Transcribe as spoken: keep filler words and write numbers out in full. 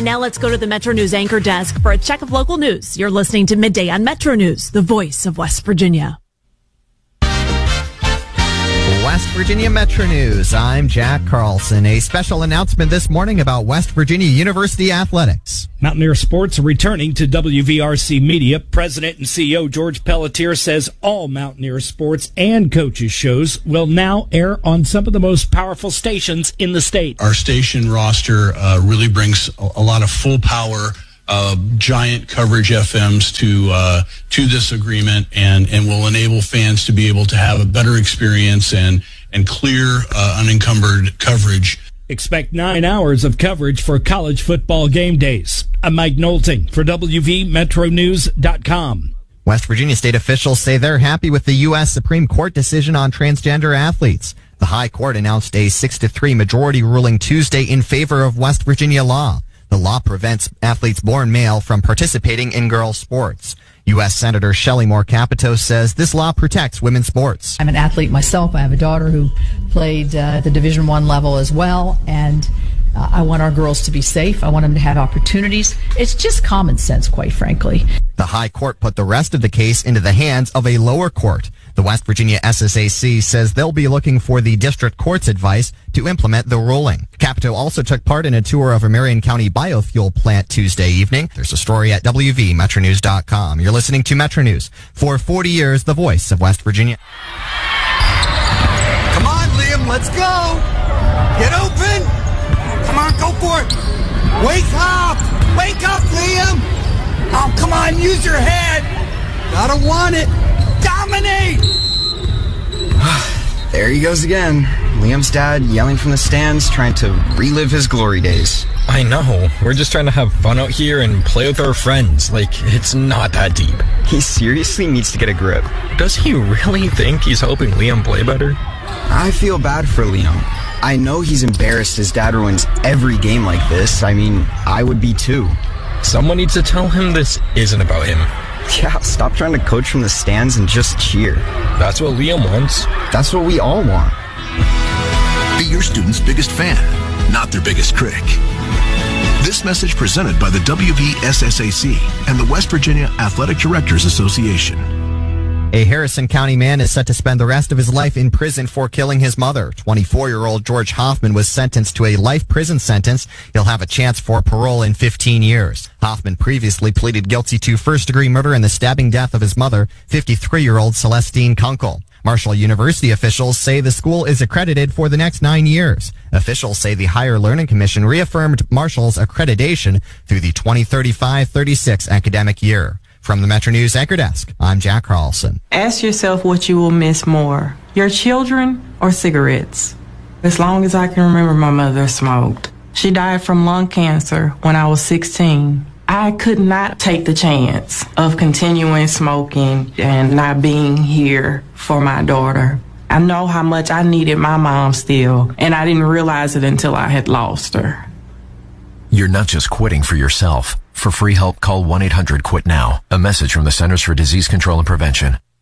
And now let's go to the Metro News anchor desk for a check of local news. You're listening to Midday on Metro News, the voice of West Virginia. West Virginia Metro News. I'm Jack Carlson. A special announcement this morning about West Virginia University athletics. Mountaineer Sports returning to W V R C Media. President and C E O George Pelletier says all Mountaineer Sports and coaches shows will now air on some of the most powerful stations in the state. Our station roster uh, really brings a, a lot of full power Uh, giant coverage F Ms to uh, to this agreement, and, and will enable fans to be able to have a better experience and and clear, uh, unencumbered coverage. Expect nine hours of coverage for college football game days. I'm Mike Knowlton for W V Metro News dot com. West Virginia state officials say they're happy with the U S Supreme Court decision on transgender athletes. The High Court announced a six to three majority ruling Tuesday in favor of West Virginia law. The law prevents athletes born male from participating in girls' sports. U S Senator Shelley Moore Capito says this law protects women's sports. I'm an athlete myself. I have a daughter who played uh, at the Division One level as well, and uh, I want our girls to be safe. I want them to have opportunities. It's just common sense, quite frankly. The High Court put the rest of the case into the hands of a lower court. The West Virginia S S A C says they'll be looking for the district court's advice to implement the ruling. Capito also took part in a tour of a Marion County biofuel plant Tuesday evening. There's a story at W V Metro News dot com. You're listening to Metro News. For forty years, the voice of West Virginia. Come on, Liam, let's go. Get open. Come on, go for it. Wake up. Wake up, Liam. Oh, come on, use your head. Gotta want it. Dominate! There he goes again. Liam's dad yelling from the stands, trying to relive his glory days. I know. We're just trying to have fun out here and play with our friends. Like, it's not that deep. He seriously needs to get a grip. Does he really think he's helping Liam play better? I feel bad for Liam. I know he's embarrassed his dad ruins every game like this. I mean, I would be too. Someone needs to tell him this isn't about him. Yeah, stop trying to coach from the stands and just cheer. That's what Liam wants. That's what we all want. Be your student's biggest fan, not their biggest critic. This message presented by the W V S S A C and the West Virginia Athletic Directors Association. A Harrison County man is set to spend the rest of his life in prison for killing his mother. twenty-four-year-old George Hoffman was sentenced to a life prison sentence. He'll have a chance for parole in fifteen years. Hoffman previously pleaded guilty to first-degree murder in the stabbing death of his mother, fifty-three-year-old Celestine Kunkel. Marshall University officials say the school is accredited for the next nine years. Officials say the Higher Learning Commission reaffirmed Marshall's accreditation through the twenty thirty-five thirty-six academic year. From the Metro News Anchor Desk, I'm Jack Carlson. Ask yourself what you will miss more, your children or cigarettes. As long as I can remember, my mother smoked. She died from lung cancer when I was sixteen. I could not take the chance of continuing smoking and not being here for my daughter. I know how much I needed my mom still, and I didn't realize it until I had lost her. You're not just quitting for yourself. For free help, call one eight hundred quit now. A message from the Centers for Disease Control and Prevention.